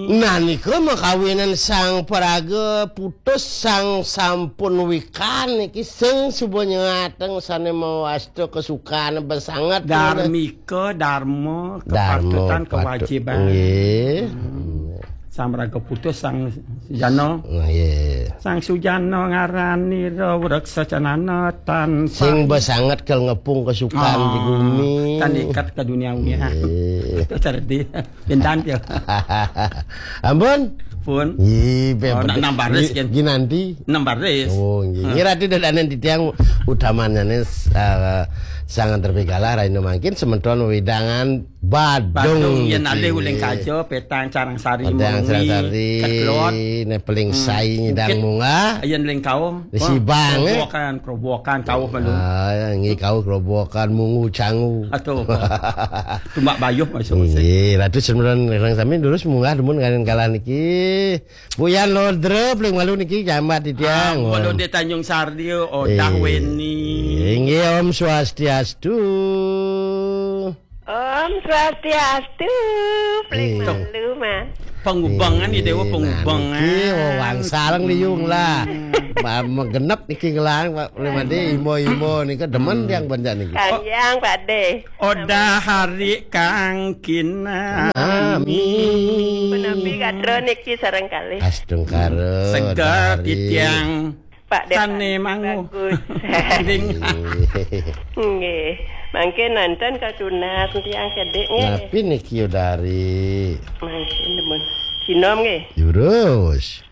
Nah niku makawinan sang paraga putus sang sampun wikan niki sing subuh nyengateng sane mawastu kesukaan besangat Darmika Dharma kepatutan kewajiban. Nggih. Sang paraga putus sang Sujana. Nggih. Sang Sujana ngarani reksa canana tan Sing besangat kel ngepung kesukaan di bumi. Tan ikat ke duniawi. Itu cerdi. Pindan ya. Ampun. Pun. Nak nambah res kan. Ginanti. Nambah res. Oh, nggih. Ngira dadanen di tiang utamanya sangat terbegala raino mangkin sementon widangan Badung. Yen ale uling kajo petang carang sari Petang carang sari. Ketlot Ne peling sai nyidang munga. Yen ling kau. Sibang. Kerobokan kau belum. Ah, ngi kau kerobokan mungu cangu. Atuh. Tumbak bayuh masuk. Nggih, ratu sementon rang sami lurus munggah demun kalian kalah niki. Buyan lodre paling malu niki jamat di tiang. Kalau di Tanjung Sari odah weni. Nggih Om Swastiastu. Om Swastiastu. Paling malu mah. Pengubangan di dewa pengubangan. Niki wangsalang liung lah. Genep niki ngelang oleh made imo-imo nika demen yang banyak niki. Kanjang Pak De. Odah hari kang kina. Amin. Menapi kadro niki sareng kali. Astung karo. Segar titiang. Pak De. Tane mangu. Bagus. Nggih. Mangke nonton katunas tiyang kedek nggih. Tapi niki dari. Mangke demen. Sinom nggih. Jurus.